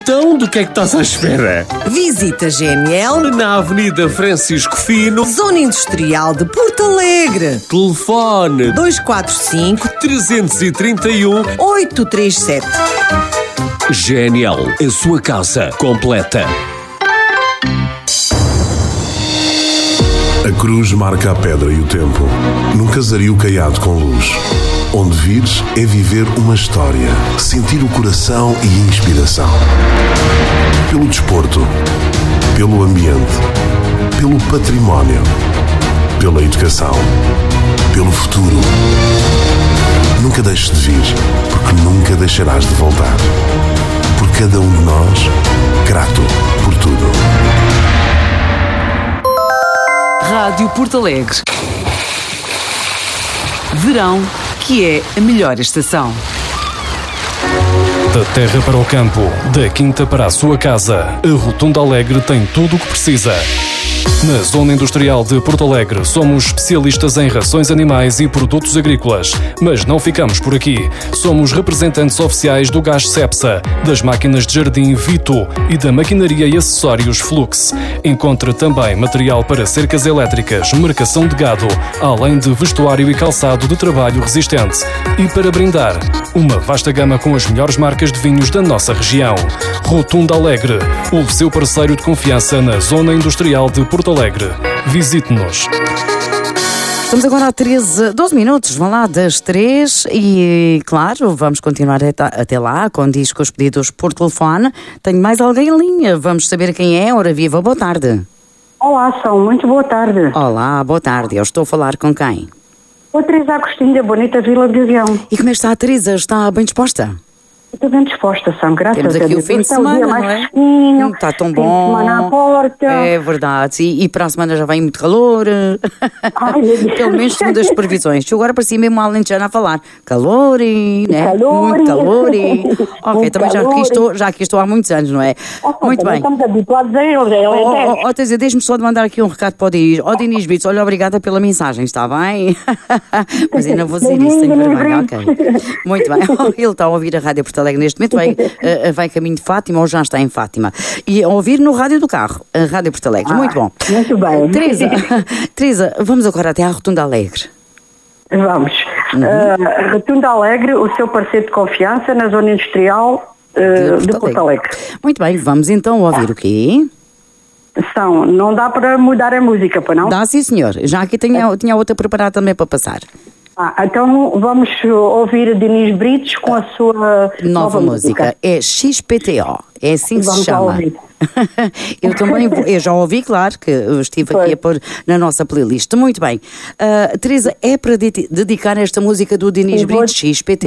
Então, do que é que estás à espera? Visita GNL Na Avenida Francisco Fino, Zona Industrial de Porto Alegre. telefone 245 331 837. GNL, a sua casa completa. A cruz marca a pedra e o tempo, num casario caiado com luz. Onde vires é viver uma história, sentir o coração e a inspiração. Pelo desporto, pelo ambiente, pelo património, pela educação, pelo futuro. Nunca deixes de vir, porque nunca deixarás de voltar. Por cada um de nós, grato por tudo. Rádio Porto Alegre. Verão, que é a melhor estação. Da terra para o campo, da quinta para a sua casa, a Rotunda Alegre tem tudo o que precisa. Na Zona Industrial de Porto Alegre, somos especialistas em rações animais e produtos agrícolas. Mas não ficamos por aqui. Somos representantes oficiais do gás Cepsa, das máquinas de jardim Vito e da maquinaria e acessórios Flux. Encontre também material para cercas elétricas, marcação de gado, além de vestuário e calçado de trabalho resistente. E para brindar, uma vasta gama com as melhores marcas de vinhos da nossa região. Rotunda Alegre, o seu parceiro de confiança na Zona Industrial de Porto Alegre. Visite-nos. Estamos agora a 12 minutos, vão lá das 3 e, claro, vamos continuar até lá com discos pedidos por telefone. Tenho mais alguém em linha, vamos saber quem é. Ora viva, boa tarde. Olá, São, muito boa tarde. Olá, boa tarde, eu estou a falar com quem? Sou a Teresa Agostinho, da bonita Vila de Gavião. E como é que está a Teresa? Está bem disposta? Estou bem disposta, São, graças a Deus. Temos aqui o fim de semana, não é? Está tão bom. Fim de semana à porta. É verdade. E para a semana já vem muito calor. Ai, meu Deus. Pelo menos segundo as previsões. Eu agora parecia mesmo uma alentejana a falar. Calor e... né? Calor. Muito calor e... Ok, Muito também calor. já aqui estou há muitos anos, não é? Muito bem. Estamos habituados a eles. Teresa, deixe-me só de mandar aqui um recado para o Dinis. Dinis Brito, olha, obrigada pela mensagem, está bem? Mas ainda vou dizer isso, tenho vergonha, ok. Muito bem. Ele está a ouvir a Rádio Porto Alegre neste momento, vai caminho de Fátima ou já está em Fátima. E a ouvir no rádio do carro, a Rádio Porto Alegre. Muito bom. Muito bem. Teresa, vamos agora até à Rotunda Alegre. Vamos. Rotunda Alegre, o seu parceiro de confiança na Zona Industrial de Porto Alegre. Muito bem, vamos então ouvir o quê? São, não dá para mudar a música, para não? Dá sim, senhor. Já aqui tinha outra preparada também para passar. Então vamos ouvir Dinis Britos com a sua nova música. É XPTO, é assim que se chama. Eu também eu já ouvi, claro, que eu estive aqui a pôr na nossa playlist. Muito bem. Teresa, é para dedicar esta música do Dinis Britos, XPTO?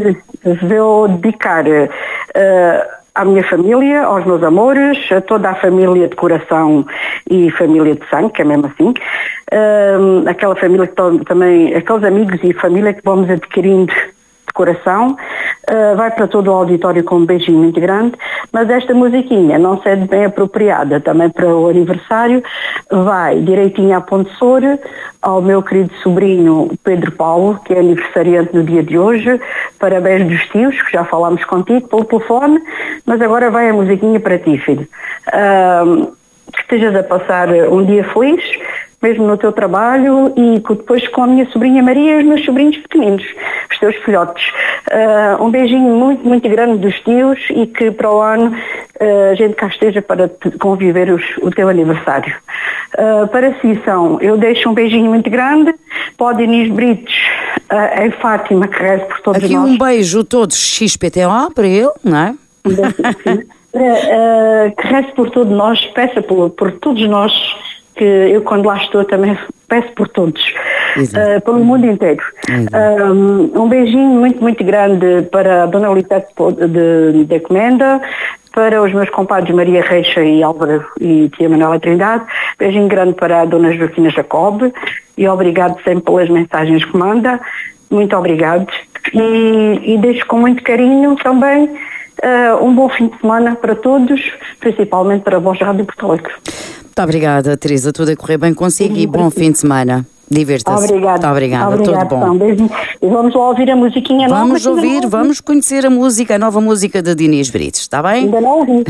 Vou dedicar à minha família, aos meus amores, a toda a família de coração e família de sangue, que é mesmo assim. Aquela família que também, aqueles amigos e família que vamos adquirindo de coração, vai para todo o auditório com um beijinho muito grande, mas esta musiquinha não sendo bem apropriada também para o aniversário, vai direitinho à Ponte Sor, ao meu querido sobrinho Pedro Paulo, que é aniversariante no dia de hoje. Parabéns dos tios, que já falámos contigo pelo telefone, mas agora vai a musiquinha para ti, filho. Que estejas a passar um dia feliz, mesmo no teu trabalho, e depois com a minha sobrinha Maria e os meus sobrinhos pequeninos, os teus filhotes. Um beijinho muito, muito grande dos tios e que para o ano a gente cá esteja para conviver o teu aniversário. Para si, São, eu deixo um beijinho muito grande para o Dinis Britos, em Fátima, que reze por todos aqui nós. Um beijo todos XPTO para ele, não é? Que reze por todos nós, peça por todos nós, que eu quando lá estou também peço por todos, pelo mundo inteiro. Um beijinho muito, muito grande para a Dona Litete de Comenda, para os meus compadres Maria Reixa e Álvaro e Tia Manuela Trindade, beijinho grande para a Dona Joaquina Jacob e obrigado sempre pelas mensagens que manda, muito obrigado, e deixo com muito carinho também um bom fim de semana para todos, principalmente para a voz Rádio Porto Alegre. Muito obrigada, Teresa, tudo a correr bem consigo e bom fim de semana. Divirta-se. Obrigada. Muito obrigada, tudo bom. E vamos lá ouvir a musiquinha nova. Vamos ouvir, vamos conhecer a nova música de Dinis Britos, está bem? Ainda não ouvi.